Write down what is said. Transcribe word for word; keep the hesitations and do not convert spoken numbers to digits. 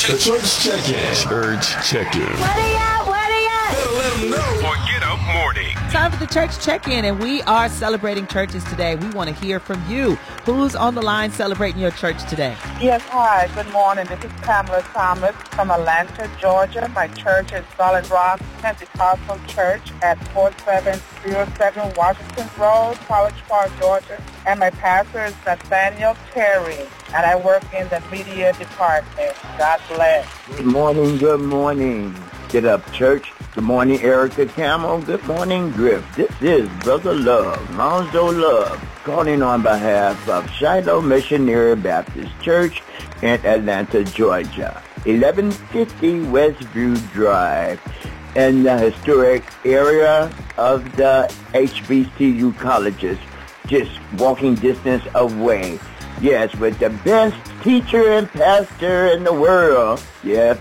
The Church Check-In. Church Check-In. What are ya? What are ya? Better let them know. Or Get Up Morning. Time for the Church Check-In, and we are celebrating churches today. We want to hear from you. Who's on the line celebrating your church today? Yes, hi. Good morning. This is Pamela Thomas from Atlanta, Georgia. My church is Solid Rock Pentecostal Church at forty-seven oh seven Washington Road, College Park, Georgia. And my pastor is Nathaniel Terry, and I work in the media department. God bless. Good morning, good morning. Get up, church. Good morning, Erica Camel. Good morning, Griff. This is Brother Love, Lonzo Love, calling on behalf of Shiloh Missionary Baptist Church in Atlanta, Georgia. eleven fifty Westview Drive, in the historic area of the H B C U colleges, just walking distance away. Yes, with the best teacher and pastor in the world. Yeah,